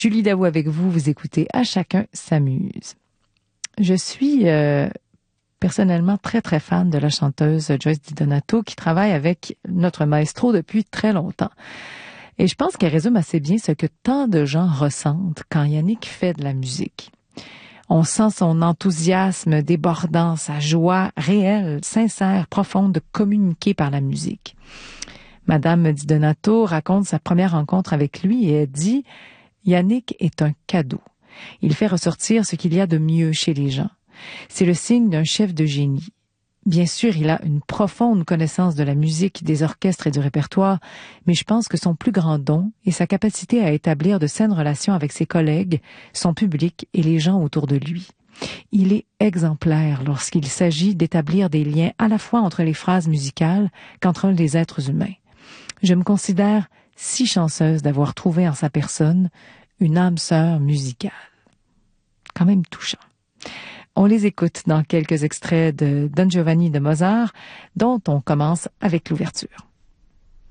Julie Daou avec vous, vous écoutez À chacun s'amuse. Je suis personnellement très très fan de la chanteuse Joyce DiDonato qui travaille avec notre maestro depuis très longtemps. Et je pense qu'elle résume assez bien ce que tant de gens ressentent quand Yannick fait de la musique. On sent son enthousiasme débordant, sa joie réelle, sincère, profonde de communiquer par la musique. Madame DiDonato raconte sa première rencontre avec lui et elle dit « Yannick est un cadeau. Il fait ressortir ce qu'il y a de mieux chez les gens. C'est le signe d'un chef de génie. Bien sûr, il a une profonde connaissance de la musique, des orchestres et du répertoire, mais je pense que son plus grand don est sa capacité à établir de saines relations avec ses collègues, son public et les gens autour de lui. Il est exemplaire lorsqu'il s'agit d'établir des liens à la fois entre les phrases musicales qu'entre les êtres humains. Je me considère si chanceuse d'avoir trouvé en sa personne une âme sœur musicale. » Quand même touchant. On les écoute dans quelques extraits de Don Giovanni de Mozart, dont on commence avec l'ouverture.